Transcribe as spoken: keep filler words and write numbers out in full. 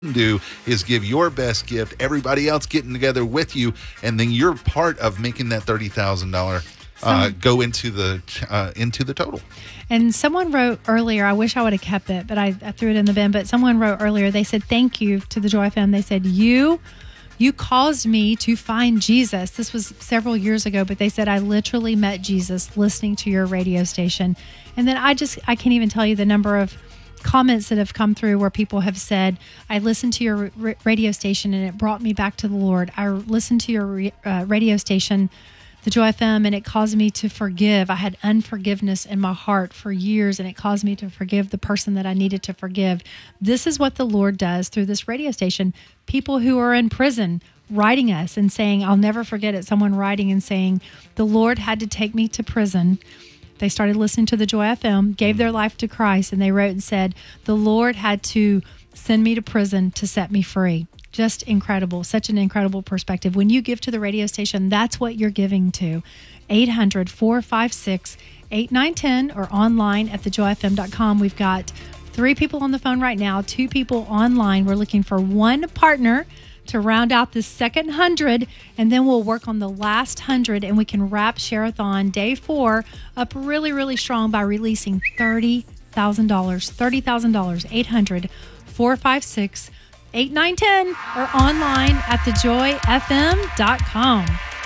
do is give your best gift, everybody else getting together with you, and then you're part of making that thirty thousand dollars uh, go into the uh, into the total. And someone wrote earlier, I wish I would have kept it, but I, I threw it in the bin, but someone wrote earlier, they said, thank you to the Joy F M. They said, you you caused me to find Jesus. This was several years ago, but they said, I literally met Jesus listening to your radio station. And then I just, I can't even tell you the number of comments that have come through where people have said, I listened to your r- radio station and it brought me back to the Lord. I listened to your re- uh, radio station, the Joy F M, and it caused me to forgive. I had unforgiveness in my heart for years, and it caused me to forgive the person that I needed to forgive. This is what the Lord does through this radio station. People who are in prison writing us and saying, I'll never forget it. Someone writing and saying, the Lord had to take me to prison. They started listening to the Joy F M, gave their life to Christ, and they wrote and said, the Lord had to send me to prison to set me free. Just incredible. Such an incredible perspective. When you give to the radio station, that's what you're giving to. eight hundred, four five six, eight nine one zero or online at the joy f m dot com. We've got three people on the phone right now, two people online. We're looking for one partner to round out this second hundred, and then we'll work on the last hundred, and we can wrap Share-a-thon day four up really, really strong by releasing thirty thousand dollars. thirty thousand dollars. eight hundred, four five six, eight nine one zero or online at the joy f m dot com.